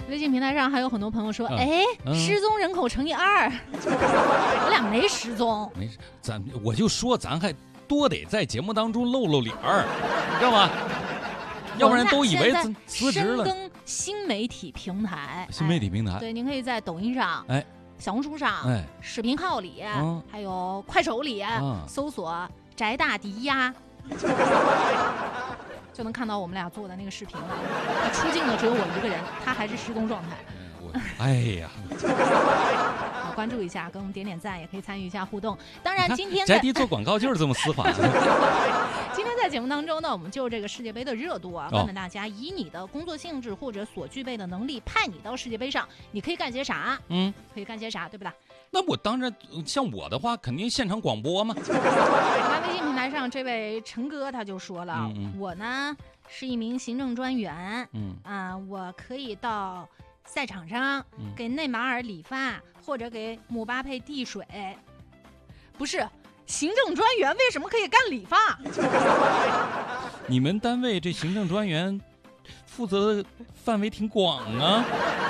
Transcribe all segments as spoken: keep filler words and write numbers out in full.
微信平台上还有很多朋友说， 嗯哎、 嗯失踪人口乘以二，我俩没失踪。 没事，咱我就说咱还多得在节目当中露露脸儿，你知道吗？要不然都以为我们辞俩辞职了。 深耕新媒体平台， 新媒体平台， 哎对，您可以在抖音上， 哎， 小红书上， 哎， 视频号里， 嗯还有快手里、 嗯搜索“翟大迪呀”，就能看到我们俩做的那个视频了。那出镜的只有我一个人，他还是失踪状态。 我哎呀， 好，关注一下，给我们点点赞，也可以参与一下互动。当然，今天在翟迪做广告就是这么丝滑。 今天在节目当中呢，我们就这个世界杯的热度啊， 哦问问大家，以你的工作性质或者所具备的能力，派你到世界杯上，你可以干些啥？ 嗯， 可以干些啥，对不对？ 那我当然，像我的话，肯定现场广播嘛。 那微信平台上这位陈哥他就说了， 嗯嗯我呢是一名行政专员， 嗯啊、我可以到赛场上嗯给内马尔理发，或者给姆巴佩递水。不是，行政专员为什么可以干理发？ 你们单位这行政专员负责的范围挺广啊。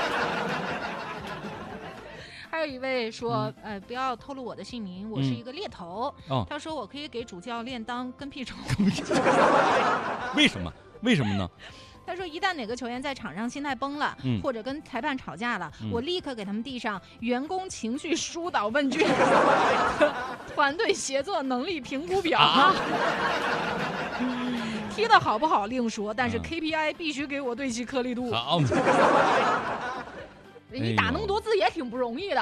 还有一位说，嗯、呃，不要透露我的姓名，我是一个猎头。 哦， 他说我可以给主教练当跟屁虫。 为什么？为什么呢？ 他说，一旦哪个球员在场上心态崩了， 嗯或者跟裁判吵架了， 嗯我立刻给他们递上员工情绪疏导问卷、团队协作能力评估表。 啊踢的好不好另说，但是嗯 K P I 必须给我对齐颗粒度。 好， 你打那么多字也挺不容易的。